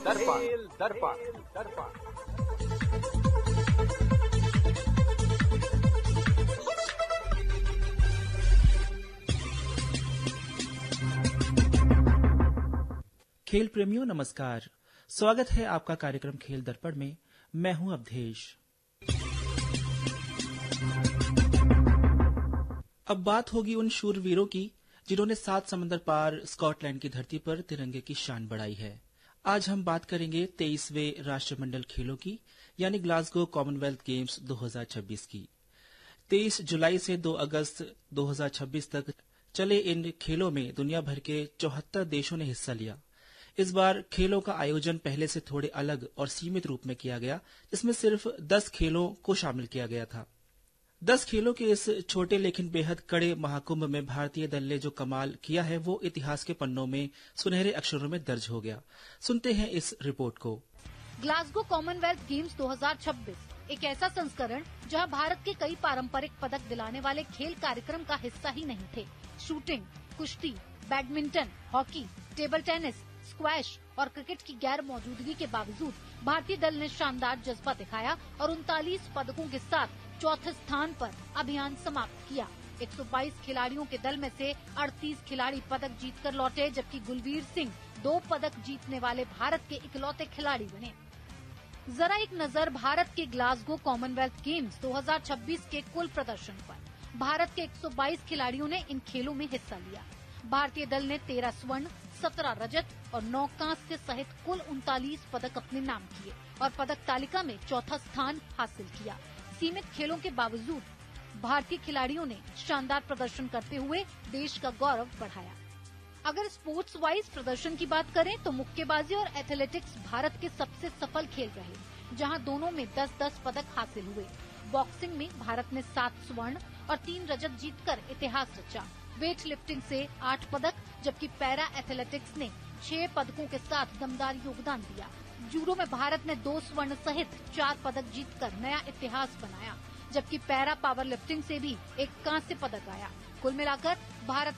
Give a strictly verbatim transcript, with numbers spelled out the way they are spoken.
दर्पण दर्पण दर्पण खेल प्रेमियों नमस्कार। स्वागत है आपका कार्यक्रम खेल दर्पण में। मैं हूं अवधेश। अब बात होगी उन शूरवीरों की जिन्होंने सात समंदर पार स्कॉटलैंड की धरती पर तिरंगे की शान बढ़ाई है। आज हम बात करेंगे तेईसवें राष्ट्रमंडल खेलों की, यानी ग्लासगो कॉमनवेल्थ गेम्स दो हज़ार छब्बीस की। तेईस जुलाई से दो अगस्त दो हज़ार छब्बीस तक चले इन खेलों में दुनिया भर के चौहत्तर देशों ने हिस्सा लिया। इस बार खेलों का आयोजन पहले से थोड़े अलग और सीमित रूप में किया गया, जिसमें सिर्फ दस खेलों को शामिल किया गया था। दस खेलों के इस छोटे लेकिन बेहद कड़े महाकुंभ में भारतीय दल ने जो कमाल किया है वो इतिहास के पन्नों में सुनहरे अक्षरों में दर्ज हो गया। सुनते हैं इस रिपोर्ट को। ग्लासगो कॉमनवेल्थ गेम्स दो हज़ार छब्बीस एक ऐसा संस्करण जहां भारत के कई पारंपरिक पदक दिलाने वाले खेल कार्यक्रम का हिस्सा ही नहीं थे। शूटिंग, कुश्ती, badminton, hockey, table tennis, squash और क्रिकेट की गैर मौजूदगी के बावजूद भारतीय दल ने शानदार जज्बा दिखाया और उनतालीस पदकों के साथ चौथे स्थान पर अभियान समाप्त किया। एक सौ बाईस खिलाड़ियों के दल में से अड़तीस खिलाड़ी पदक जीतकर लौटे, जबकि गुलवीर सिंह दो पदक जीतने वाले भारत के इकलौते खिलाड़ी बने। जरा एक नजर भारत के ग्लासगो कॉमनवेल्थ गेम्स दो हज़ार छब्बीस के कुल प्रदर्शन पर। भारत के एक सौ बाईस खिलाड़ियों ने इन खेलों में हिस्सा लिया। भारतीय दल ने तेरह स्वर्ण, सत्रह रजत और नौ कांस्य सहित कुल उनतालीस पदक अपने नाम किए और पदक तालिका में चौथा स्थान हासिल किया। सीमित खेलों के बावजूद भारतीय खिलाड़ियों ने शानदार प्रदर्शन करते हुए देश का गौरव बढ़ाया। अगर स्पोर्ट्स वाइज प्रदर्शन की बात करें तो मुक्केबाजी और एथलेटिक्स भारत के सबसे सफल खेल रहे, जहां दोनों में दस दस पदक हासिल हुए। बॉक्सिंग में भारत ने सात स्वर्ण और तीन रजत जीतकर इतिहास रचा। वेट लिफ्टिंग से आठ पदक, जबकि पैरा एथलेटिक्स ने छह पदकों के साथ दमदार योगदान दिया। जूडो में भारत ने दो स्वर्ण सहित चार पदक जीतकर नया इतिहास बनाया, जबकि पैरा पावर लिफ्टिंग से भी एक कांस्य पदक आया। कुल मिलाकर भारत